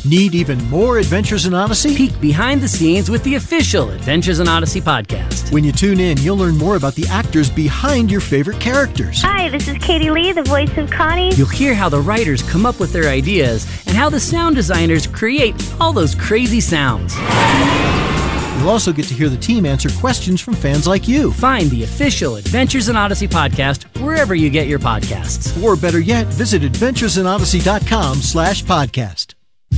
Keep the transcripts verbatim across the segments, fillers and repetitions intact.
Need even more Adventures in Odyssey? Peek behind the scenes with the official Adventures in Odyssey podcast. When you tune in, you'll learn more about the actors behind your favorite characters. Hi, this is Katie Lee, the voice of Connie. You'll hear how the writers come up with their ideas and how the sound designers create all those crazy sounds. You'll also get to hear the team answer questions from fans like you. Find the official Adventures in Odyssey podcast wherever you get your podcasts. Or better yet, visit adventuresinodyssey.com slash podcast.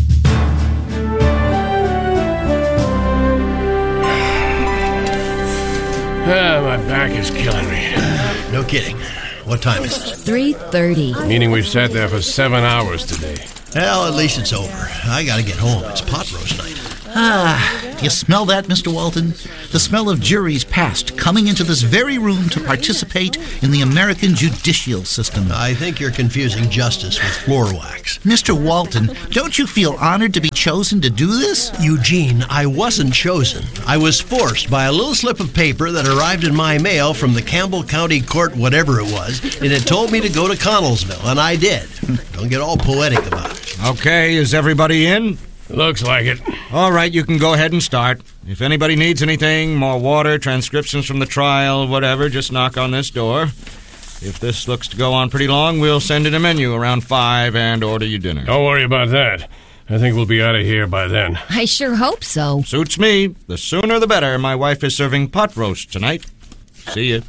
Ah, my back is killing me. No kidding. What time is it? three thirty. Meaning we've sat there for seven hours today. Well, at least it's over. I gotta get home. It's pot roast night. Ah, do you smell that, Mister Walton? The smell of juries past coming into this very room to participate in the American judicial system. I think you're confusing justice with floor wax. Mister Walton, don't you feel honored to be chosen to do this? Eugene, I wasn't chosen. I was forced by a little slip of paper that arrived in my mail from the Campbell County Court, whatever it was, and it told me to go to Connellsville, and I did. Don't get all poetic about it. Okay, is everybody in? Looks like it. All right, you can go ahead and start. If anybody needs anything, more water, transcriptions from the trial, whatever, just knock on this door. If this looks to go on pretty long, we'll send in a menu around five and order you dinner. Don't worry about that. I think we'll be out of here by then. I sure hope so. Suits me. The sooner the better. My wife is serving pot roast tonight. See you.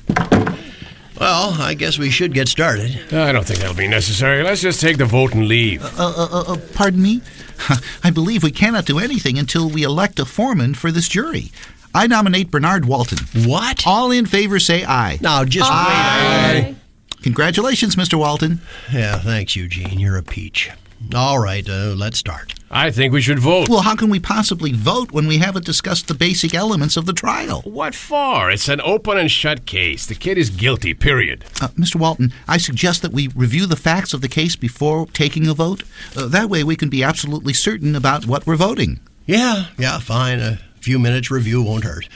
Well, I guess we should get started. I don't think that'll be necessary. Let's just take the vote and leave. Uh, uh, uh, uh, pardon me? I believe we cannot do anything until we elect a foreman for this jury. I nominate Bernard Walton. What? All in favor say aye. Now, just aye. wait. Congratulations, Mister Walton. Yeah, thanks, Eugene. You're a peach. All right, uh, let's start. I think we should vote. Well, how can we possibly vote when we haven't discussed the basic elements of the trial? What for? It's an open and shut case. The kid is guilty, period. Uh, Mister Walton, I suggest that we review the facts of the case before taking a vote. Uh, that way we can be absolutely certain about what we're voting. Yeah, yeah, fine. A few minutes review won't hurt.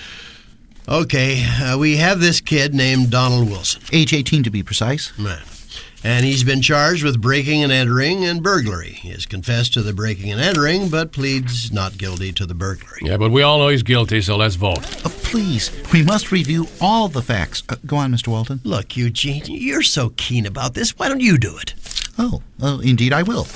Okay, uh, we have this kid named Donald Wilson. Age eighteen to be precise. Right. And he's been charged with breaking and entering and burglary. He has confessed to the breaking and entering, but pleads not guilty to the burglary. Yeah, but we all know he's guilty, so let's vote. Uh, please, we must review all the facts. Uh, go on, Mister Walton. Look, Eugene, you're so keen about this. Why don't you do it? Oh, uh, indeed I will.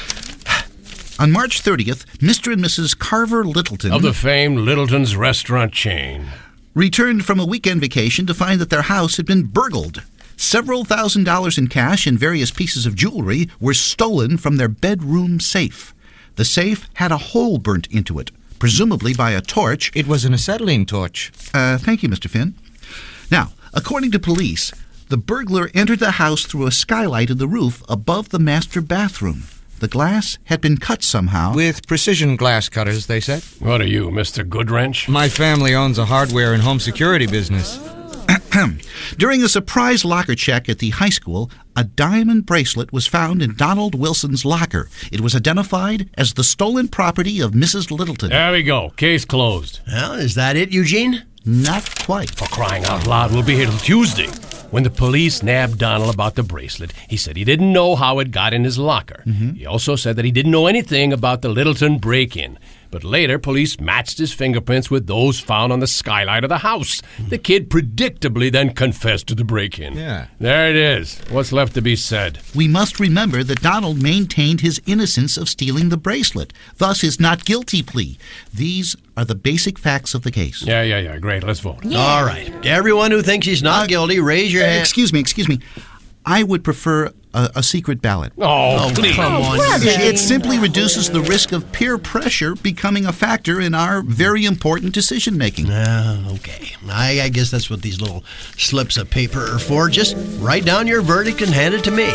On March thirtieth, Mister and Missus Carver Littleton... Of the famed Littleton's restaurant chain. ...returned from a weekend vacation to find that their house had been burgled. Several thousand dollars in cash and various pieces of jewelry were stolen from their bedroom safe. The safe had a hole burnt into it, presumably by a torch. It was an acetylene torch. Uh, thank you, Mister Finn. Now, according to police, the burglar entered the house through a skylight in the roof above the master bathroom. The glass had been cut somehow. With precision glass cutters, they said. What are you, Mister Goodwrench? My family owns a hardware and home security business. During a surprise locker check at the high school, a diamond bracelet was found in Donald Wilson's locker. It was identified as the stolen property of Missus Littleton. There we go. Case closed. Well, is that it, Eugene? Not quite. For crying out loud, we'll be here till Tuesday. When the police nabbed Donald about the bracelet, he said he didn't know how it got in his locker. Mm-hmm. He also said that he didn't know anything about the Littleton break-in. But later, police matched his fingerprints with those found on the skylight of the house. The kid predictably then confessed to the break-in. Yeah. There it is. What's left to be said? We must remember that Donald maintained his innocence of stealing the bracelet, thus his not guilty plea. These are the basic facts of the case. Yeah, yeah, yeah. Great. Let's vote. Yeah. All right. Everyone who thinks he's not uh, guilty, raise your hand. Excuse me, excuse me. I would prefer a, a secret ballot. Oh, oh please. Come on. It, it simply reduces the risk of peer pressure becoming a factor in our very important decision-making. Uh, okay. I, I guess that's what these little slips of paper are for. Just write down your verdict and hand it to me.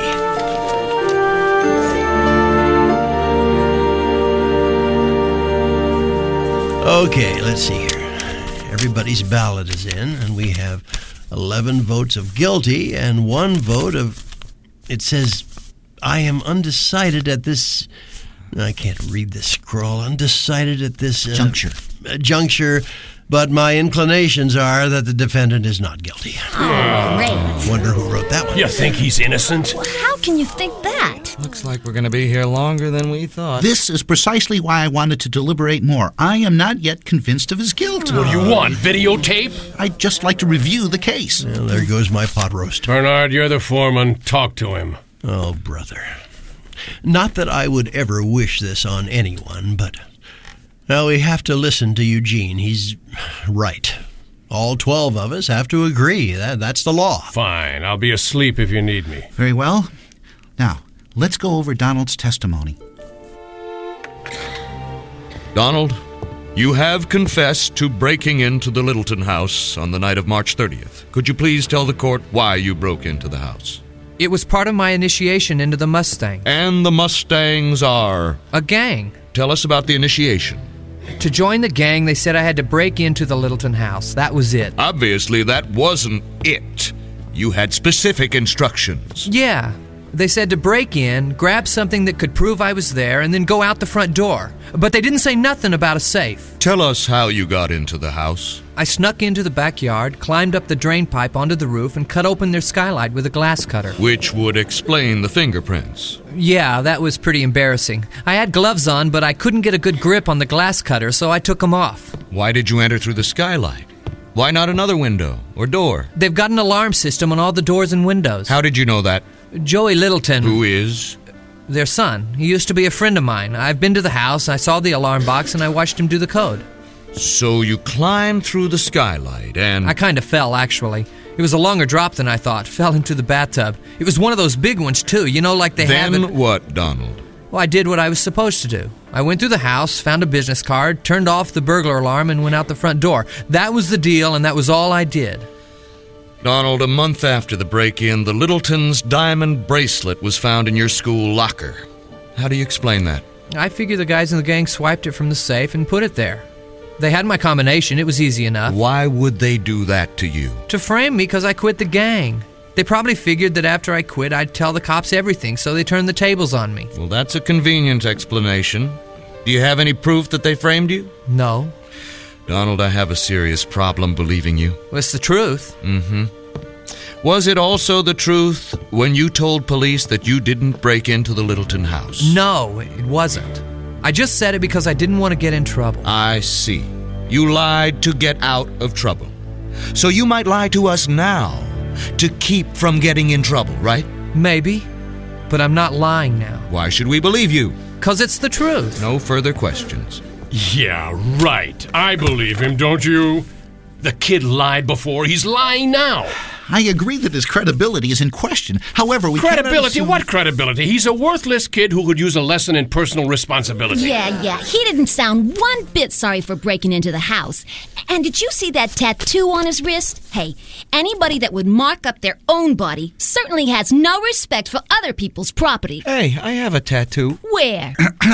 Okay, let's see here. Everybody's ballot is in, and we have eleven votes of guilty and one vote of... It says, I am undecided at this... I can't read this scroll. Undecided at this... Uh, juncture. Uh, juncture But my inclinations are that the defendant is not guilty. Oh, great. Wonder who wrote that one. You think he's innocent? How can you think that? Looks like we're going to be here longer than we thought. This is precisely why I wanted to deliberate more. I am not yet convinced of his guilt. What do you want, videotape? I'd just like to review the case. Well, there goes my pot roast. Bernard, you're the foreman. Talk to him. Oh, brother. Not that I would ever wish this on anyone, but... Now, we have to listen to Eugene. He's right. All twelve of us have to agree. That, that's the law. Fine. I'll be asleep if you need me. Very well. Now, let's go over Donald's testimony. Donald, you have confessed to breaking into the Littleton house on the night of March thirtieth. Could you please tell the court why you broke into the house? It was part of my initiation into the Mustang. And the Mustangs are? A gang. Tell us about the initiation. To join the gang, they said I had to break into the Littleton house. That was it. Obviously, that wasn't it. You had specific instructions. Yeah. They said to break in, grab something that could prove I was there, and then go out the front door. But they didn't say nothing about a safe. Tell us how you got into the house. I snuck into the backyard, climbed up the drain pipe onto the roof, and cut open their skylight with a glass cutter. Which would explain the fingerprints. Yeah, that was pretty embarrassing. I had gloves on, but I couldn't get a good grip on the glass cutter, so I took them off. Why did you enter through the skylight? Why not another window or door? They've got an alarm system on all the doors and windows. How did you know that? Joey Littleton. Who is? Their son. He used to be a friend of mine. I've been to the house, I saw the alarm box, and I watched him do the code. So you climbed through the skylight and... I kind of fell, actually. It was a longer drop than I thought. Fell into the bathtub. It was one of those big ones, too. You know, like they then have... Then what, Donald? Well, I did what I was supposed to do. I went through the house, found a business card, turned off the burglar alarm, and went out the front door. That was the deal, and that was all I did. Donald, a month after the break-in, the Littletons' diamond bracelet was found in your school locker. How do you explain that? I figure the guys in the gang swiped it from the safe and put it there. They had my combination. It was easy enough. Why would they do that to you? To frame me because I quit the gang. They probably figured that after I quit, I'd tell the cops everything, so they turned the tables on me. Well, that's a convenient explanation. Do you have any proof that they framed you? No. Donald, I have a serious problem believing you. Well, it's the truth. Mm-hmm. Was it also the truth when you told police that you didn't break into the Littleton house? No, it wasn't. I just said it because I didn't want to get in trouble. I see. You lied to get out of trouble. So you might lie to us now to keep from getting in trouble, right? Maybe, but I'm not lying now. Why should we believe you? Because it's the truth. No further questions. Yeah, right. I believe him, don't you? The kid lied before. He's lying now. I agree that his credibility is in question. However, we Credibility? assume... What credibility? He's a worthless kid who could use a lesson in personal responsibility. Yeah, yeah. He didn't sound one bit sorry for breaking into the house. And did you see that tattoo on his wrist? Hey, anybody that would mark up their own body certainly has no respect for other people's property. Hey, I have a tattoo. Where?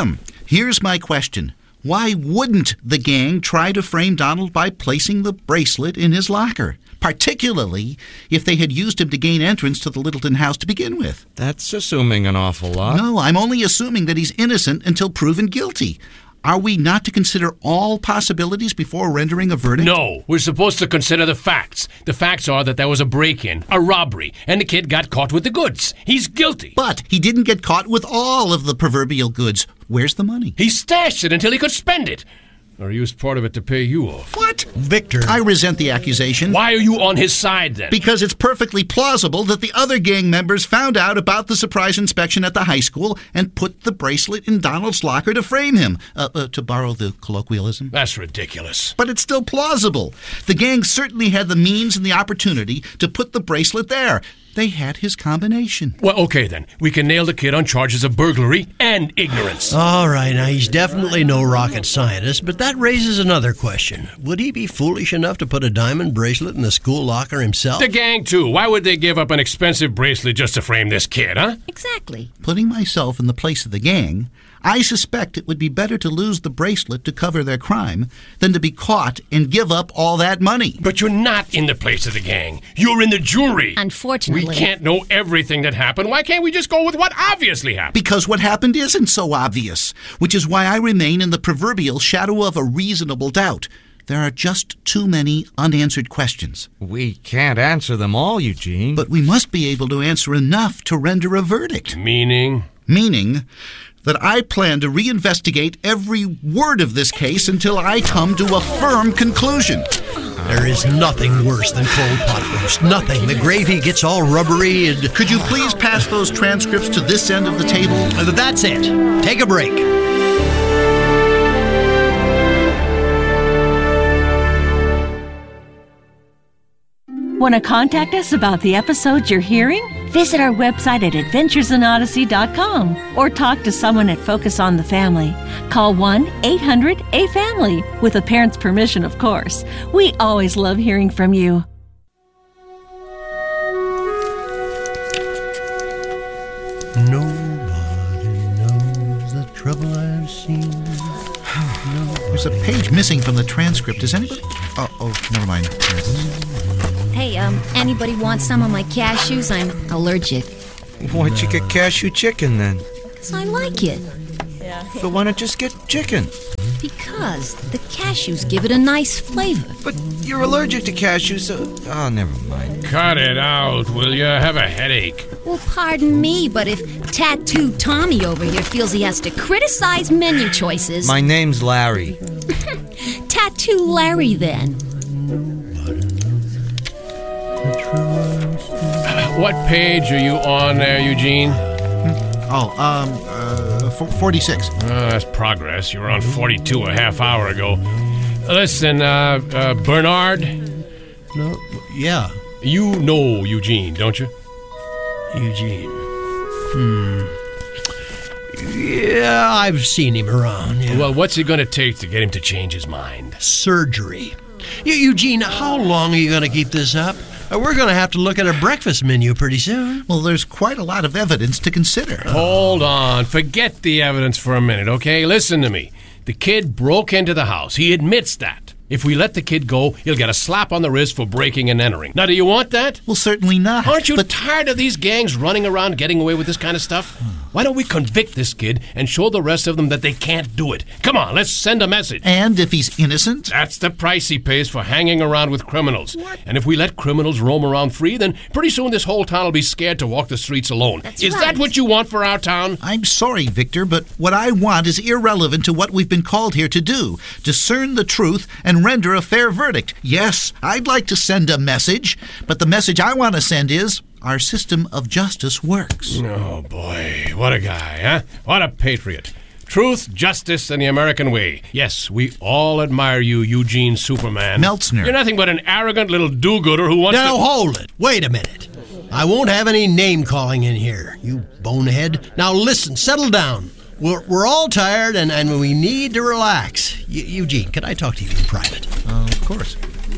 Here's my question. Why wouldn't the gang try to frame Donald by placing the bracelet in his locker? Particularly if they had used him to gain entrance to the Littleton house to begin with. That's assuming an awful lot. No, I'm only assuming that he's innocent until proven guilty. Are we not to consider all possibilities before rendering a verdict? No, we're supposed to consider the facts. The facts are that there was a break-in, a robbery, and the kid got caught with the goods. He's guilty. But he didn't get caught with all of the proverbial goods. Where's the money? He stashed it until he could spend it. Or used part of it to pay you off. What? Victor. I resent the accusation. Why are you on his side, then? Because it's perfectly plausible that the other gang members found out about the surprise inspection at the high school and put the bracelet in Donald's locker to frame him, uh, uh, to borrow the colloquialism. That's ridiculous. But it's still plausible. The gang certainly had the means and the opportunity to put the bracelet there. They had his combination. Well, okay, then. We can nail the kid on charges of burglary and ignorance. All right, now he's definitely no rocket scientist, but that raises another question. Would he be foolish enough to put a diamond bracelet in the school locker himself? The gang, too. Why would they give up an expensive bracelet just to frame this kid, huh? Exactly. Putting myself in the place of the gang, I suspect it would be better to lose the bracelet to cover their crime than to be caught and give up all that money. But you're not in the place of the gang. You're in the jury. Unfortunately. We can't know everything that happened. Why can't we just go with what obviously happened? Because what happened isn't so obvious, which is why I remain in the proverbial shadow of a reasonable doubt. There are just too many unanswered questions. We can't answer them all, Eugene. But we must be able to answer enough to render a verdict. Meaning? Meaning that I plan to reinvestigate every word of this case until I come to a firm conclusion. There is nothing worse than cold pot roast. Nothing. The gravy gets all rubbery and... Could you please pass those transcripts to this end of the table? Uh, That's it. Take a break. Want to contact us about the episodes you're hearing? Visit our website at adventures in odyssey dot com or talk to someone at Focus on the Family. Call one eight hundred A family, with a parent's permission, of course. We always love hearing from you. Nobody knows the trouble I've seen. There's a page missing from the transcript. Does anybody... Oh, oh, never mind. There it is. Hey, um, anybody want some of my cashews? I'm allergic. Why'd you get cashew chicken, then? Because I like it. But why not just get chicken? Because the cashews give it a nice flavor. But you're allergic to cashews, so... Oh, never mind. Cut it out, will you? Have a headache. Well, pardon me, but if Tattoo Tommy over here feels he has to criticize menu choices... My name's Larry. Tattoo Larry, then. What page are you on there, Eugene? Oh, um, uh, forty-six. Oh, that's progress. You were on forty-two a half hour ago. Listen, uh, uh, Bernard? No, yeah. You know Eugene, don't you? Eugene. Hmm. Yeah, I've seen him around. Yeah. Well, what's it going to take to get him to change his mind? Surgery. Eu- Eugene, how long are you going to keep this up? Uh, We're going to have to look at a breakfast menu pretty soon. Well, there's quite a lot of evidence to consider. Hold on. Forget the evidence for a minute, okay? Listen to me. The kid broke into the house. He admits that. If we let the kid go, he'll get a slap on the wrist for breaking and entering. Now, do you want that? Well, certainly not. Aren't you but... tired of these gangs running around getting away with this kind of stuff? Why don't we convict this kid and show the rest of them that they can't do it? Come on, let's send a message. And if he's innocent? That's the price he pays for hanging around with criminals. What? And if we let criminals roam around free, then pretty soon this whole town will be scared to walk the streets alone. That's Is right. that what you want for our town? I'm sorry, Victor, but what I want is irrelevant to what we've been called here to do. Discern the truth and render a fair verdict. Yes, I'd like to send a message, but the message I want to send is... our system of justice works. Oh, boy. What a guy, huh? What a patriot. Truth, justice, and the American way. Yes, we all admire you, Eugene Superman. Meltzner. You're nothing but an arrogant little do-gooder who wants Now, to... hold it. Wait a minute. I won't have any name-calling in here, you bonehead. Now, listen, settle down. We're, we're all tired, and, and we need to relax. Eu- Eugene, can I talk to you in private? Uh, of course.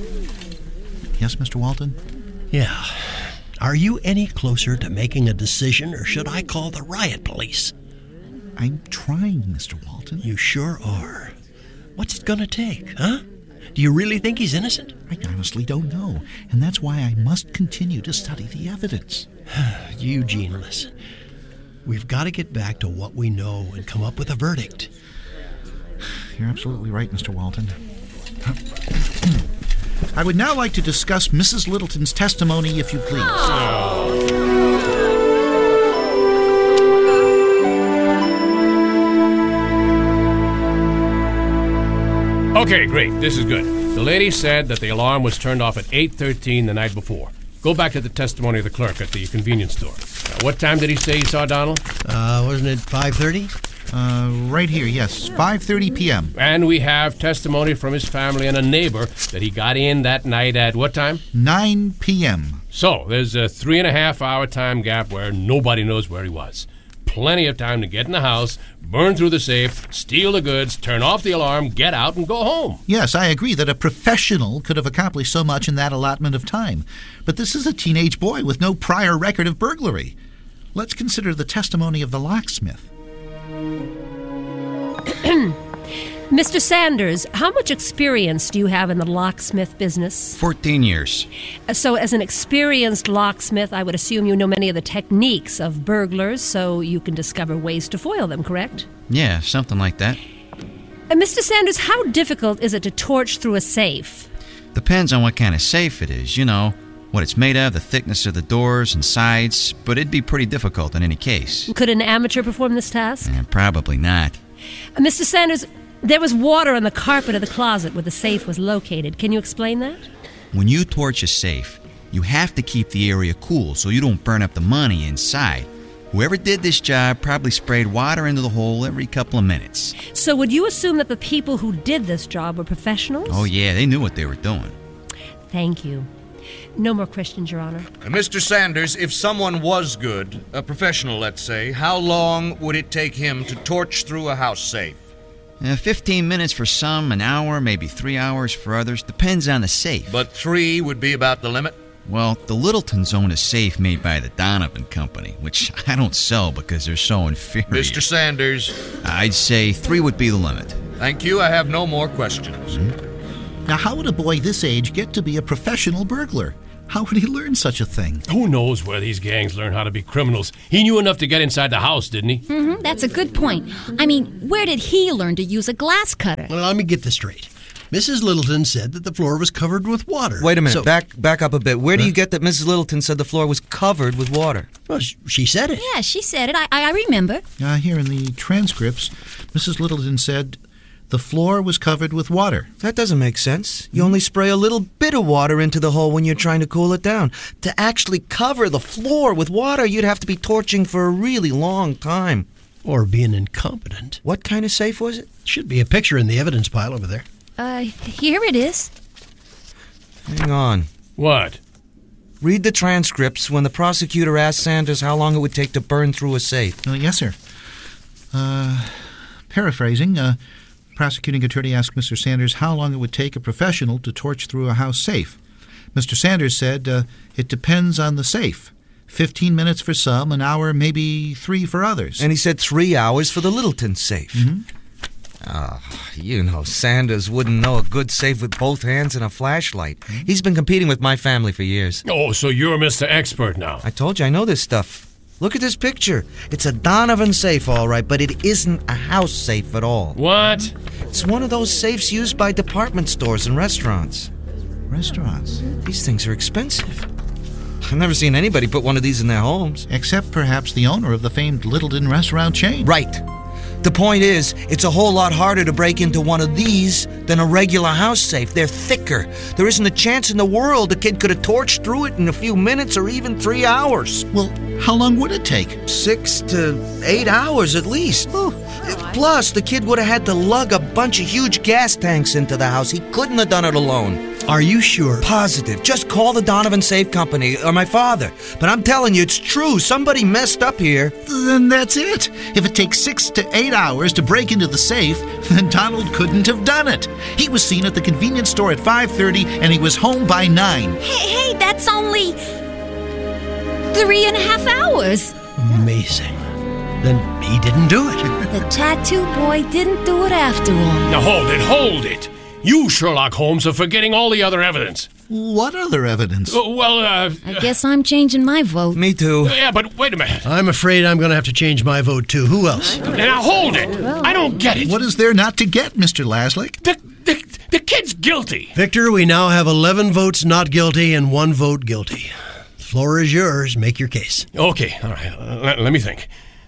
Yes, Mister Walton? Yeah. Are you any closer to making a decision, or should I call the riot police? I'm trying, Mister Walton. You sure are. What's it gonna take, huh? Do you really think he's innocent? I honestly don't know, and that's why I must continue to study the evidence. Eugene, listen. We've got to get back to what we know and come up with a verdict. You're absolutely right, Mister Walton. I would now like to discuss Missus Littleton's testimony, if you please. Okay, great. This is good. The lady said that the alarm was turned off at eight thirteen the night before. Go back to the testimony of the clerk at the convenience store. Now, what time did he say he saw Donald? Uh, wasn't it five thirty? Uh, right here, yes. five thirty p.m. And we have testimony from his family and a neighbor that he got in that night at what time? nine p.m. So, there's a three and a half hour time gap where nobody knows where he was. Plenty of time to get in the house, burn through the safe, steal the goods, turn off the alarm, get out, and go home. Yes, I agree that a professional could have accomplished so much in that allotment of time. But this is a teenage boy with no prior record of burglary. Let's consider the testimony of the locksmith. Mister Sanders, how much experience do you have in the locksmith business? Fourteen years. So as an experienced locksmith, I would assume you know many of the techniques of burglars so you can discover ways to foil them, correct? Yeah, something like that. Uh, Mister Sanders, how difficult is it to torch through a safe? Depends on what kind of safe it is, you know, what it's made of, the thickness of the doors and sides, but it'd be pretty difficult in any case. Could an amateur perform this task? Eh, probably not. Uh, Mister Sanders, there was water on the carpet of the closet where the safe was located. Can you explain that? When you torch a safe, you have to keep the area cool so you don't burn up the money inside. Whoever did this job probably sprayed water into the hole every couple of minutes. So would you assume that the people who did this job were professionals? Oh, yeah, they knew what they were doing. Thank you. No more questions, Your Honor. Uh, Mister Sanders, if someone was good, a professional, let's say, how long would it take him to torch through a house safe? Uh, Fifteen minutes for some, an hour, maybe three hours for others. Depends on the safe. But three would be about the limit? Well, the Littletons own a safe made by the Donovan Company, which I don't sell because they're so inferior. Mister Sanders. I'd say three would be the limit. Thank you. I have no more questions. Mm-hmm. Now, how would a boy this age get to be a professional burglar? How would he learn such a thing? Who knows where these gangs learn how to be criminals? He knew enough to get inside the house, didn't he? Mm-hmm, that's a good point. I mean, where did he learn to use a glass cutter? Well, let me get this straight. Missus Littleton said that the floor was covered with water. Wait a minute. So, back back up a bit. Where do you get that Missus Littleton said the floor was covered with water? Well, she said it. Yeah, she said it. I, I remember. Uh, here in the transcripts, Missus Littleton said the floor was covered with water. That doesn't make sense. You only spray a little bit of water into the hole when you're trying to cool it down. To actually cover the floor with water, you'd have to be torching for a really long time. Or being incompetent. What kind of safe was it? Should be a picture in the evidence pile over there. Uh, here it is. Hang on. What? Read the transcripts when the prosecutor asked Sanders how long it would take to burn through a safe. Uh, yes, sir. Uh, paraphrasing, uh, prosecuting attorney asked Mister Sanders how long it would take a professional to torch through a house safe. Mister Sanders said, uh, it depends on the safe. Fifteen minutes for some, an hour, maybe three for others. And he said three hours for the Littleton safe. Mm-hmm. Ah, oh, you know, Sanders wouldn't know a good safe with both hands and a flashlight. Mm-hmm. He's been competing with my family for years. Oh, so you're Mister Expert now. I told you I know this stuff. Look at this picture. It's a Donovan safe, all right, but it isn't a house safe at all. What? It's one of those safes used by department stores and restaurants. Restaurants? These things are expensive. I've never seen anybody put one of these in their homes. Except perhaps the owner of the famed Littleton restaurant chain. Right. The point is, it's a whole lot harder to break into one of these than a regular house safe. They're thicker. There isn't a chance in the world a kid could have torched through it in a few minutes or even three hours. Well, how long would it take? Six to eight hours at least. Oh. Plus, the kid would have had to lug a bunch of huge gas tanks into the house. He couldn't have done it alone. Are you sure? Positive. Just call the Donovan Safe Company or my father. But I'm telling you, it's true. Somebody messed up here. Then that's it. If it takes six to eight hours to break into the safe, then Donald couldn't have done it. He was seen at the convenience store at five thirty, and he was home by nine. Hey, hey, that's only three and a half hours. Amazing. Then he didn't do it. The tattoo boy didn't do it after all. Now hold it, hold it. You, Sherlock Holmes, are forgetting all the other evidence. What other evidence? Uh, well, uh... I guess I'm changing my vote. Me too. Yeah, but wait a minute. I'm afraid I'm going to have to change my vote, too. Who else? Now, hold it. I don't get it. What is there not to get, Mister Laslick? The, the, the kid's guilty. Victor, we now have eleven votes not guilty and one vote guilty. The floor is yours. Make your case. Okay, all right. Uh, let, let me think.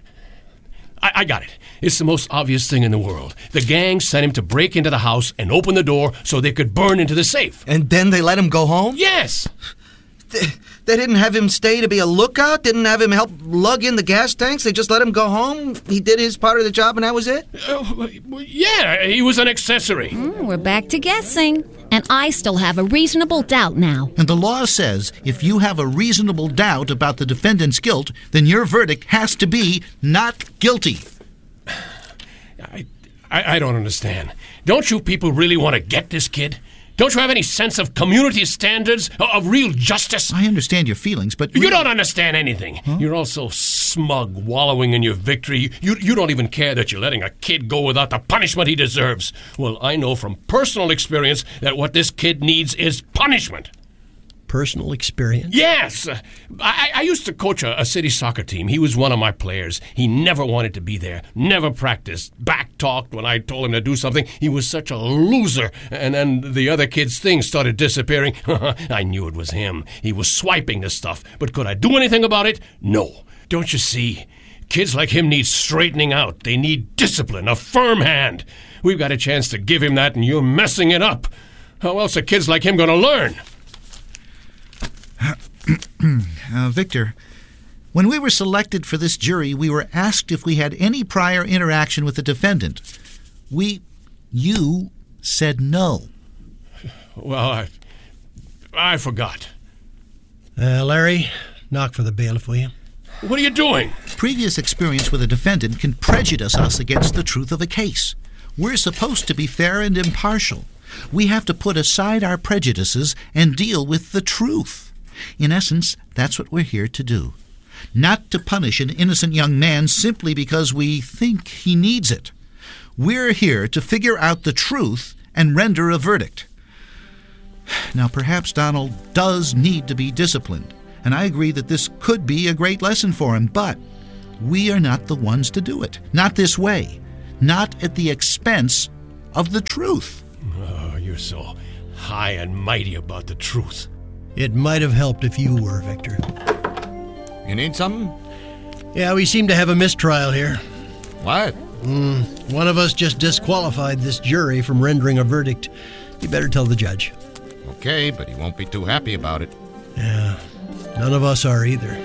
I, I got it. It's the most obvious thing in the world. The gang sent him to break into the house and open the door so they could burn into the safe. And then they let him go home? Yes. They, they didn't have him stay to be a lookout? Didn't have him help lug in the gas tanks? They just let him go home? He did his part of the job and that was it? Uh, yeah, he was an accessory. Mm, we're back to guessing. And I still have a reasonable doubt now. And the law says if you have a reasonable doubt about the defendant's guilt, then your verdict has to be not guilty. I, I, I don't understand. Don't you people really want to get this kid? Don't you have any sense of community standards, of real justice? I understand your feelings, but... You don't understand anything. Huh? You're all so smug, wallowing in your victory. You, you don't even care that you're letting a kid go without the punishment he deserves. Well, I know from personal experience that what this kid needs is punishment. personal experience? Yes! I, I used to coach a, a city soccer team. He was one of my players. He never wanted to be there, never practiced, back-talked when I told him to do something. He was such a loser. And then the other kids' things started disappearing. I knew it was him. He was swiping the stuff. But could I do anything about it? No. Don't you see? Kids like him need straightening out. They need discipline, a firm hand. We've got a chance to give him that, and you're messing it up. How else are kids like him going to learn? uh, Victor, when we were selected for this jury, we were asked if we had any prior interaction with the defendant. We, you, said no. Well, I, I forgot. Uh, Larry, knock for the bailiff, will you? What are you doing? Previous experience with a defendant can prejudice us against the truth of a case. We're supposed to be fair and impartial. We have to put aside our prejudices and deal with the truth. In essence, that's what we're here to do. Not to punish an innocent young man simply because we think he needs it. We're here to figure out the truth and render a verdict. Now, perhaps Donald does need to be disciplined, and I agree that this could be a great lesson for him, but we are not the ones to do it. Not this way. Not at the expense of the truth. Oh, you're so high and mighty about the truth. It might have helped if you were, Victor. You need something? Yeah, we seem to have a mistrial here. What? Mm, one of us just disqualified this jury from rendering a verdict. You better tell the judge. Okay, but he won't be too happy about it. Yeah, none of us are either.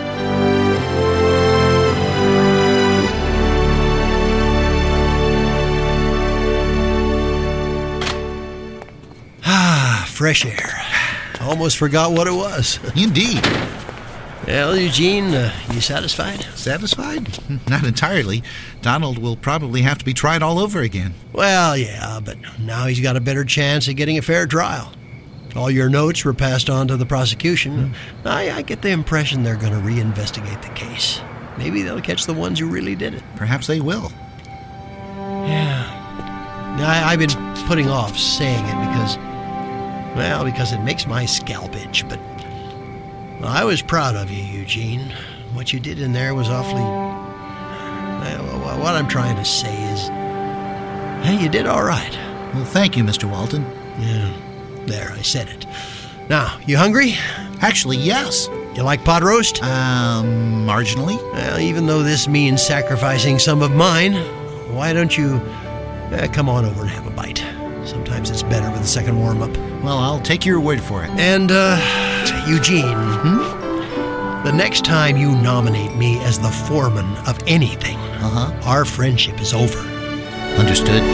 Ah, fresh air. Almost forgot what it was. Indeed. Well, Eugene, uh, you satisfied? Satisfied? Not entirely. Donald will probably have to be tried all over again. Well, yeah, but now he's got a better chance of getting a fair trial. All your notes were passed on to the prosecution. Hmm. I, I get the impression they're going to reinvestigate the case. Maybe they'll catch the ones who really did it. Perhaps they will. Yeah. I, I've been putting off saying it because... Well, because it makes my scalp itch, but well, I was proud of you, Eugene. What you did in there was awfully... Well, what I'm trying to say is, hey, you did all right. Well, thank you, Mister Walton. Yeah, there, I said it. Now, you hungry? Actually, yes. You like pot roast? Um, marginally. Well, even though this means sacrificing some of mine, why don't you uh, come on over and have a bite? Sometimes it's better with a second warm-up. Well, I'll take your word for it. And, uh, Eugene, hmm? the next time you nominate me as the foreman of anything, uh-huh. our friendship is over. Understood.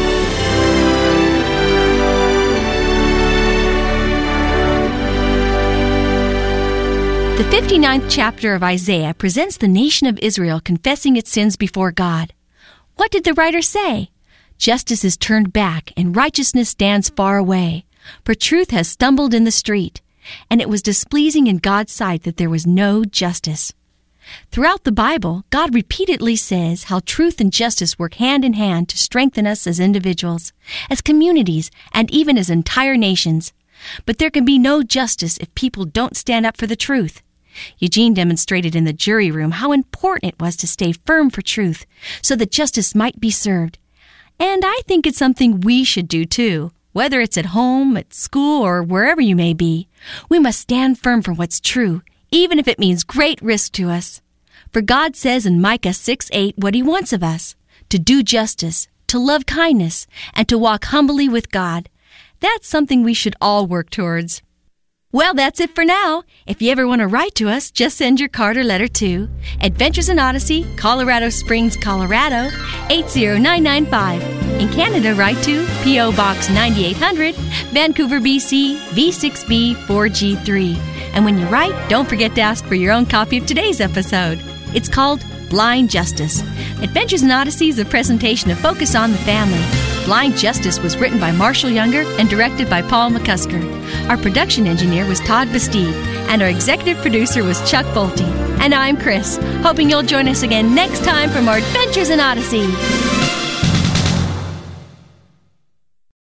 The fifty-ninth chapter of Isaiah presents the nation of Israel confessing its sins before God. What did the writer say? Justice is turned back, and righteousness stands far away. For truth has stumbled in the street, and it was displeasing in God's sight that there was no justice. Throughout the Bible, God repeatedly says how truth and justice work hand in hand to strengthen us as individuals, as communities, and even as entire nations. But there can be no justice if people don't stand up for the truth. Eugene demonstrated in the jury room how important it was to stay firm for truth so that justice might be served. And I think it's something we should do too. Whether it's at home, at school, or wherever you may be, we must stand firm for what's true, even if it means great risk to us. For God says in Micah six eight what He wants of us, to do justice, to love kindness, and to walk humbly with God. That's something we should all work towards. Well, that's it for now. If you ever want to write to us, just send your card or letter to Adventures in Odyssey, Colorado Springs, Colorado, eight zero nine nine five. In Canada, write to P O Box ninety-eight hundred, Vancouver, B C, V six B four G three. And when you write, don't forget to ask for your own copy of today's episode. It's called Blind Justice. Adventures in Odyssey is a presentation of Focus on the Family. Blind Justice was written by Marshall Younger and directed by Paul McCusker. Our production engineer was Todd Bastide, and our executive producer was Chuck Bolte. And I'm Chris, hoping you'll join us again next time for more Adventures in Odyssey.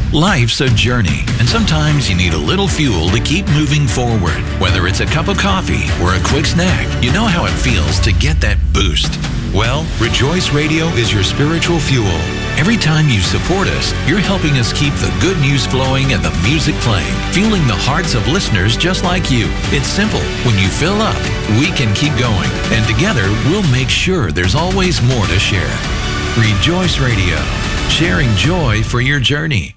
Life's a journey, and sometimes you need a little fuel to keep moving forward. Whether it's a cup of coffee or a quick snack, you know how it feels to get that boost. Well, Rejoice Radio is your spiritual fuel. Every time you support us, you're helping us keep the good news flowing and the music playing, fueling the hearts of listeners just like you. It's simple. When you fill up, we can keep going, and together we'll make sure there's always more to share. Rejoice Radio, sharing joy for your journey.